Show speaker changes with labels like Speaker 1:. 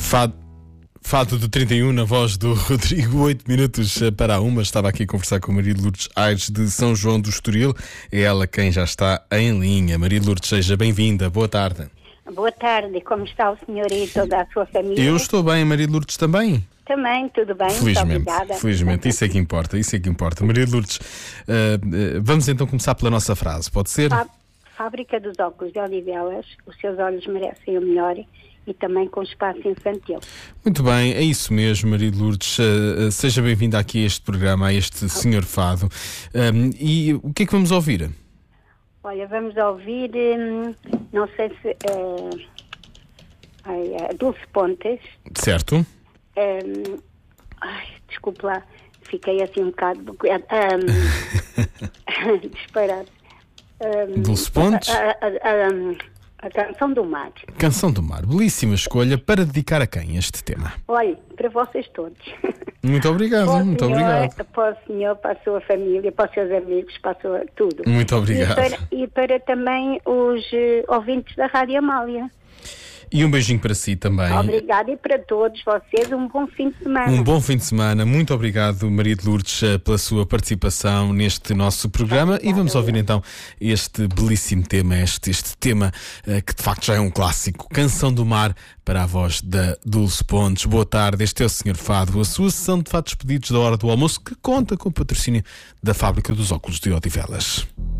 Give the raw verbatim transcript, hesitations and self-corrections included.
Speaker 1: Fado, Fado do trinta e um, na voz do Rodrigo, oito minutos para a uma. Estava aqui a conversar com a Maria de Lourdes Aires de São João do Estoril. É ela quem já está em linha. Maria de Lourdes, seja bem-vinda. Boa tarde.
Speaker 2: Boa tarde. Como está o senhor e toda a sua família?
Speaker 1: Eu estou bem, Maria de Lourdes também?
Speaker 2: Também, tudo bem.
Speaker 1: Felizmente,
Speaker 2: muito obrigada.
Speaker 1: felizmente. Isso é que importa, isso é que importa. Maria de Lourdes, uh, uh, vamos então começar pela nossa frase, pode ser?
Speaker 2: Fá- Fábrica dos óculos de Odivelas, os seus olhos merecem o melhor, e também com espaço infantil.
Speaker 1: Muito bem, é isso mesmo, Maria de Lourdes. Uh, uh, seja bem-vinda aqui a este programa, a este senhor Fado. Um, e o que é que vamos ouvir?
Speaker 2: Olha, vamos ouvir, hum, não sei se... Uh, ai, uh, Dulce Pontes.
Speaker 1: Certo.
Speaker 2: Hum, ai, desculpe lá, fiquei assim um bocado... Um, disparado. Um,
Speaker 1: Dulce Pontes.
Speaker 2: A, a, a, a, a Canção do Mar.
Speaker 1: Canção do Mar, belíssima escolha para dedicar a quem este tema?
Speaker 2: Olha, para vocês todos.
Speaker 1: Muito obrigado,
Speaker 2: Para o
Speaker 1: muito
Speaker 2: senhor,
Speaker 1: obrigado.
Speaker 2: Para o senhor, para a sua família, para os seus amigos, para a sua, tudo.
Speaker 1: Muito obrigado.
Speaker 2: E para, e para também os uh, ouvintes da Rádio Amália.
Speaker 1: E um beijinho para si também.
Speaker 2: Obrigada, e para todos vocês um bom fim de semana.
Speaker 1: Um bom fim de semana. Muito obrigado, Maria de Lourdes, pela sua participação neste nosso programa. Obrigada. E vamos ouvir então este belíssimo tema, este, este tema uh, que de facto já é um clássico, Canção do Mar, para a voz da Dulce Pontes. Boa tarde, este é o senhor Fado, a sua sessão de fados pedidos da hora do almoço, que conta com o patrocínio da Fábrica dos Óculos de Odivelas.